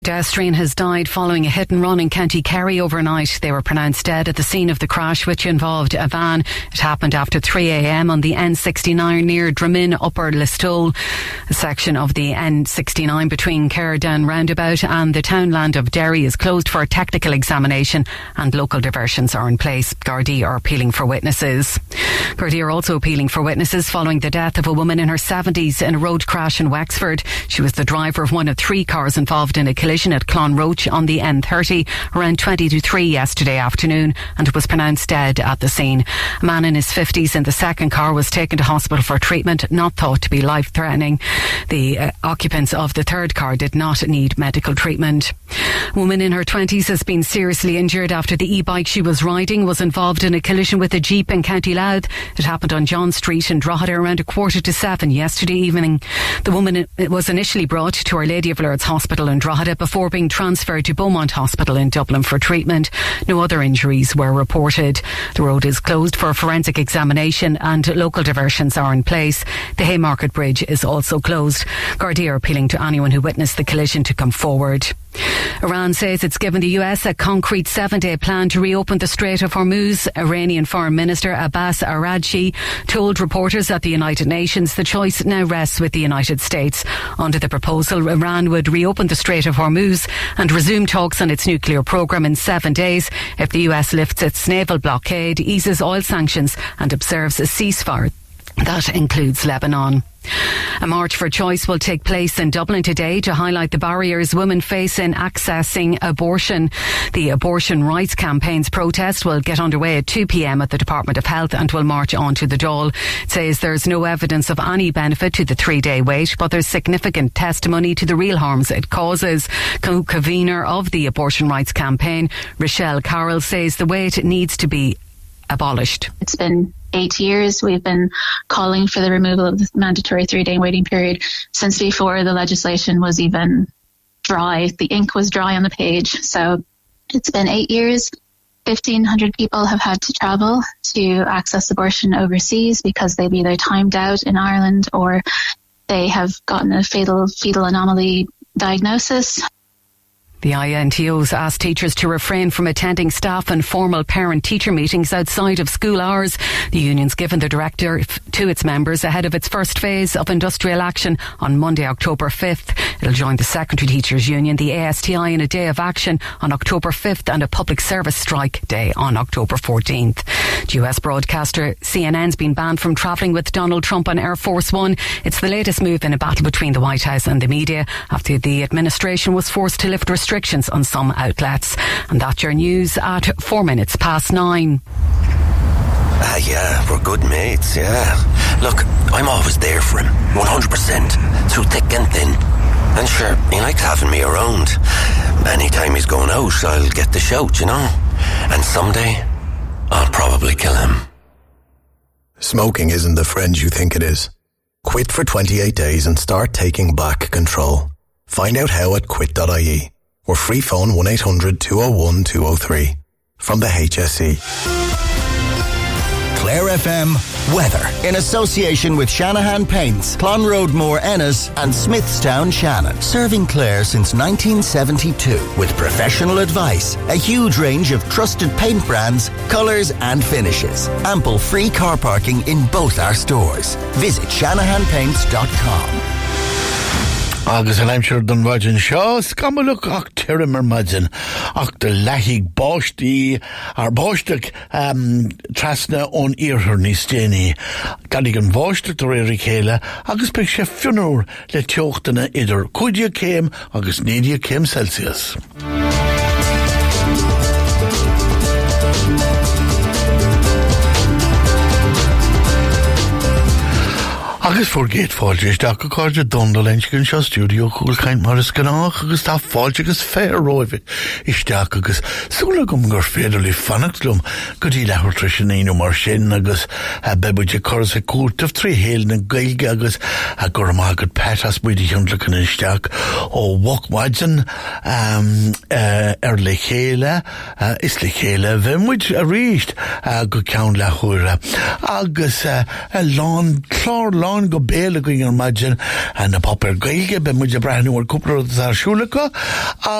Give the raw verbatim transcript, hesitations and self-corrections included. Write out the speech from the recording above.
Pedestrian has died following a hit and run in County Kerry overnight. They were pronounced dead at the scene of the crash, which involved a van. It happened after three a.m. on the N sixty-nine near Draminn Upper Listowel, a section of the N sixty-nine between Cairdown roundabout and the townland of Derry is closed for a technical examination and local diversions are in place. Gardaí are appealing for witnesses. Gardaí are also appealing for witnesses following the death of a woman in her seventies in a road crash in Wexford. She was the driver of one of three cars involved in a collision at Clonroach on the N thirty around twenty to three yesterday afternoon and was pronounced dead at the scene. A man in his fifties in the second car was taken to hospital for treatment, not thought to be life-threatening. The uh, occupants of the third car did not need medical treatment. A woman in her twenties has been seriously injured after the e-bike she was riding was involved in a collision with a Jeep in County Louth. It happened on John Street in Drogheda around a quarter to seven yesterday evening. The woman was initially brought to Our Lady of Lourdes Hospital in Drogheda before being transferred to Beaumont Hospital in Dublin for treatment. No other injuries were reported. The road is closed for a forensic examination and local diversions are in place. The Haymarket Bridge is also closed. Gardaí are appealing to anyone who witnessed the collision to come forward. Iran says it's given the U S a concrete seven-day plan to reopen the Strait of Hormuz. Iranian Foreign Minister Abbas Araghchi told reporters at the United Nations the choice now rests with the United States. Under the proposal, Iran would reopen the Strait of Hormuz and resume talks on its nuclear program in seven days if the U S lifts its naval blockade, eases oil sanctions and observes a ceasefire. That includes Lebanon. A march for choice will take place in Dublin today to highlight the barriers women face in accessing abortion. The Abortion Rights Campaign's protest will get underway at two p.m. at the Department of Health and will march on to the Dáil. It says there's no evidence of any benefit to the three-day wait, but there's significant testimony to the real harms it causes. Co-convener of the Abortion Rights Campaign, Rochelle Carroll, says the wait needs to be abolished. It's been eight years. We've been calling for the removal of the mandatory three-day waiting period since before the legislation was even dry. The ink was dry on the page. So it's been eight years. fifteen hundred people have had to travel to access abortion overseas because they've either timed out in Ireland or they have gotten a fatal fetal anomaly diagnosis. The I N T Os asked teachers to refrain from attending staff and formal parent-teacher meetings outside of school hours. The union's given the directive to its members ahead of its first phase of industrial action on Monday, October fifth. It'll join the Secondary Teachers Union, the A S T I, in a day of action on October fifth and a public service strike day on October fourteenth. The U S broadcaster C N N's been banned from travelling with Donald Trump on Air Force One. It's the latest move in a battle between the White House and the media after the administration was forced to lift restrictions restrictions on some outlets. And that's your news at four minutes past nine. Ah, yeah, we're good mates, yeah. Look, I'm always there for him, one hundred percent, through thick and thin. And sure, he likes having me around. Anytime he's going out, I'll get the shout, you know. And someday, I'll probably kill him. Smoking isn't the friend you think it is. Quit for twenty-eight days and start taking back control. Find out how at quit dot I E. Or free phone one eight hundred two oh one two oh three. From the H S E. Clare F M weather in association with Shanahan Paints, Clonroadmore Ennis and Smithstown Shannon. Serving Clare since nineteen seventy-two with professional advice, a huge range of trusted paint brands, colours and finishes. Ample free car parking in both our stores. Visit shanahan paints dot com. Agus an aimseir don bhaidin seo, scamalach ach tirimar maidin, ach de lethigh báistí, ar báisteach um, trasna ón iarthar níos déanaí. Gadig an bháiste do réir chéile, agus beidh sé fiúnúr le teochtaina idir cuidia céim agus nídia céim Celsius. Agus forgéit fáilte isteach go cáirde dondal einscinn seo stúdio chúil caint mar is gannách agus tá fáilte agus fér roimhigh isteach agus súla gom gur féidirlí fanachtlum go dtí lethir tris sin éanú mar sin agus bebuide choras a cúirtah trí héal na gailge agus a gur mágad petas buide hiondlachan isteach ó wachmaidin um, uh, ar le chéile uh, is le chéile bhimmuid a ríist uh, go ceann le chuaire agus uh, lán chlár lán Sean go béle going ar maidin and na popper gaige be muide brehanú ar cúpla ar siúlacha